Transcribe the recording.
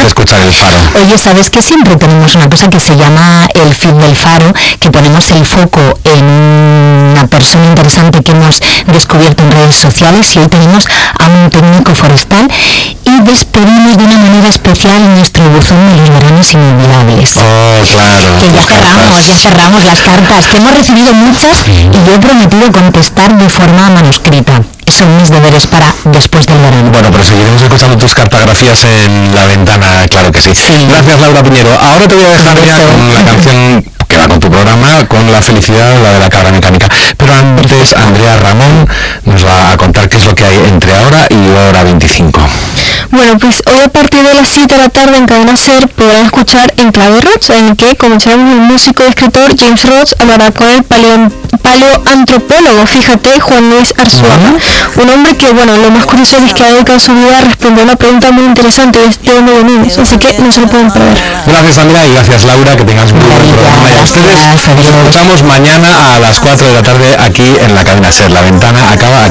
que escuchar el Faro. Oye, ¿sabes que siempre tenemos una cosa que se llama el feed del Faro? Que ponemos el foco en una persona interesante que hemos descubierto en redes sociales, y hoy tenemos a un técnico forestal y despedimos de una manera especial nuestro buzón de los veranos inolvidables. Oh, claro. Que ya cerramos las cartas, que hemos recibido muchas y yo he prometido contestar de forma manuscrita. Son mis deberes para después del verano. Bueno, pero seguiremos escuchando tus cartografías en La Ventana, claro que sí. Gracias, Laura Piñero. Ahora te voy a dejar ya con la canción que va con tu programa, con La Felicidad, la de la cabra mecánica. Pero antes, Andrea Ramón nos va a contar qué es lo que hay entre ahora y hora 25. Bueno, pues hoy a partir de las 7 de la tarde en Cadena SER podrán escuchar Enclave Roots, en el que, como sabemos, el músico y escritor James Rhodes hablará con el paleoantropólogo, fíjate, Juan Luis Arzuaga, un hombre que, bueno, lo más curioso es que ha dedicado su vida a responder a una pregunta muy interesante de dónde venimos, así que no se lo pueden perder. Gracias, Andrea, y gracias, Laura, que tengas muy buen programa. Y a ustedes nos escuchamos mañana a las 4 de la tarde aquí en la Cadena SER. La Ventana acaba aquí.